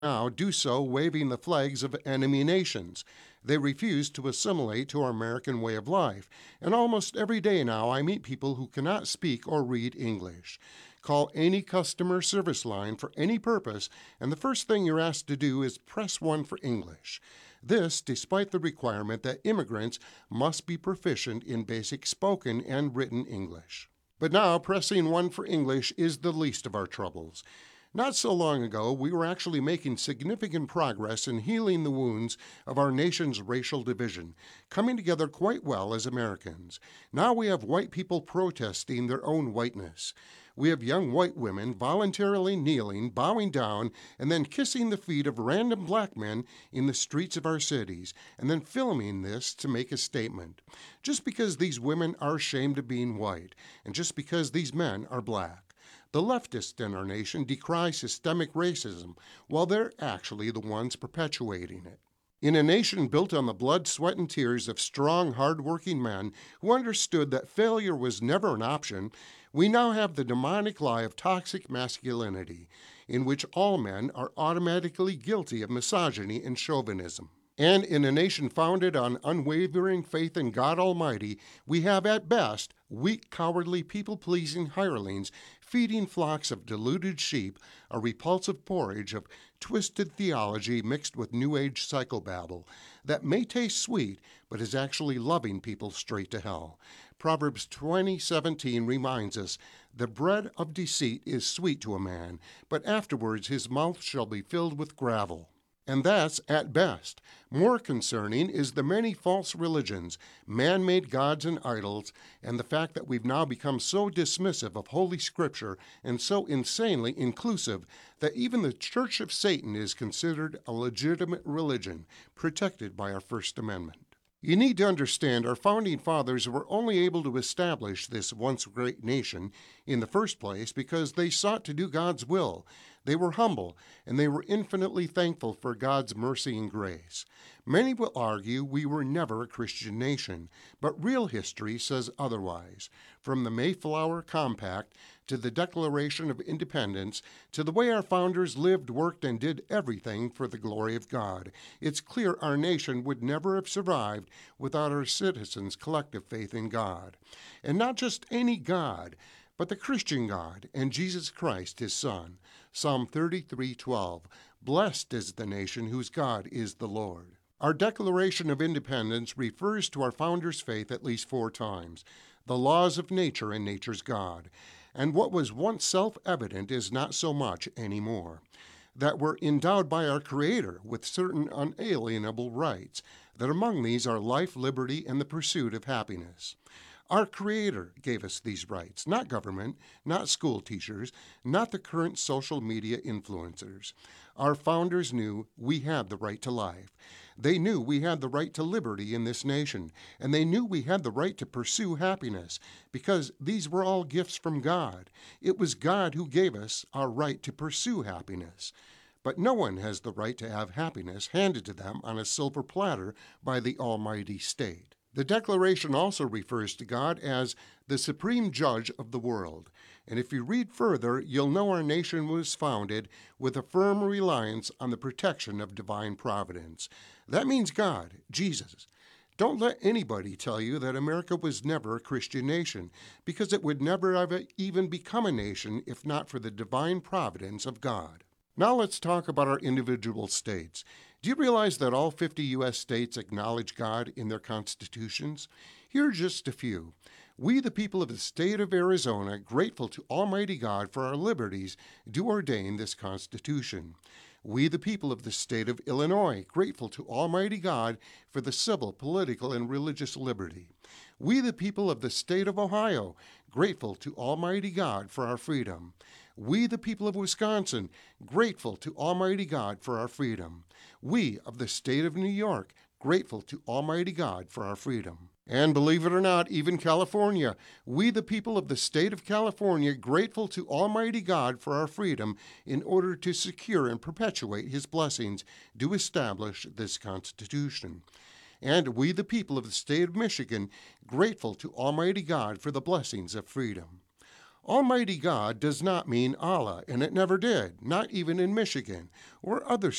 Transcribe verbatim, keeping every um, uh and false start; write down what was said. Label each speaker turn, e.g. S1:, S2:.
S1: now do so waving the flags of enemy nations. They refuse to assimilate to our American way of life. And almost every day now I meet people who cannot speak or read English. Call any customer service line for any purpose, and the first thing you're asked to do is press one for English. This, despite the requirement that immigrants must be proficient in basic spoken and written English. But now, pressing one for English is the least of our troubles. Not so long ago, we were actually making significant progress in healing the wounds of our nation's racial division, coming together quite well as Americans. Now we have white people protesting their own whiteness. We have young white women voluntarily kneeling, bowing down, and then kissing the feet of random black men in the streets of our cities, and then filming this to make a statement. Just because these women are ashamed of being white, and just because these men are black. The leftists in our nation decry systemic racism, while they're actually the ones perpetuating it. In a nation built on the blood, sweat, and tears of strong, hard-working men who understood that failure was never an option, we now have the demonic lie of toxic masculinity, in which all men are automatically guilty of misogyny and chauvinism. And in a nation founded on unwavering faith in God Almighty, we have at best weak, cowardly, people-pleasing hirelings feeding flocks of deluded sheep a repulsive porridge of twisted theology mixed with New Age psychobabble that may taste sweet but is actually loving people straight to hell. Proverbs twenty seventeen reminds us, "The bread of deceit is sweet to a man, but afterwards his mouth shall be filled with gravel." And that's at best. More concerning is the many false religions, man-made gods and idols, and the fact that we've now become so dismissive of Holy Scripture and so insanely inclusive that even the Church of Satan is considered a legitimate religion, protected by our First Amendment. You need to understand our founding fathers were only able to establish this once great nation in the first place because they sought to do God's will. They were humble, and they were infinitely thankful for God's mercy and grace. Many will argue we were never a Christian nation, but real history says otherwise. From the Mayflower Compact to the Declaration of Independence to the way our founders lived, worked, and did everything for the glory of God, it's clear our nation would never have survived without our citizens' collective faith in God. And not just any God, but the Christian God and Jesus Christ, his Son. Psalm thirty-three twelve, "Blessed is the nation whose God is the Lord." Our Declaration of Independence refers to our founders' faith at least four times, the laws of nature and nature's God. And what was once self-evident is not so much anymore. That we're endowed by our Creator with certain unalienable rights, that among these are life, liberty, and the pursuit of happiness. Our Creator gave us these rights, not government, not school teachers, not the current social media influencers. Our founders knew we had the right to life. They knew we had the right to liberty in this nation, and they knew we had the right to pursue happiness, because these were all gifts from God. It was God who gave us our right to pursue happiness. But no one has the right to have happiness handed to them on a silver platter by the Almighty State. The Declaration also refers to God as the supreme judge of the world. And if you read further, you'll know our nation was founded with a firm reliance on the protection of divine providence. That means God, Jesus. Don't let anybody tell you that America was never a Christian nation, because it would never have even become a nation if not for the divine providence of God. Now let's talk about our individual states. Do you realize that all fifty U S states acknowledge God in their constitutions? Here are just a few. We, the people of the state of Arizona, grateful to Almighty God for our liberties, do ordain this Constitution. We, the people of the state of Illinois, grateful to Almighty God for the civil, political, and religious liberty. We, the people of the state of Ohio, grateful to Almighty God for our freedom. We, the people of Wisconsin, grateful to Almighty God for our freedom. We, of the state of New York, grateful to Almighty God for our freedom. And believe it or not, even California, we, the people of the state of California, grateful to Almighty God for our freedom in order to secure and perpetuate His blessings, do establish this Constitution. And we, the people of the state of Michigan, grateful to Almighty God for the blessings of freedom. Almighty God does not mean Allah, and it never did, not even in Michigan or other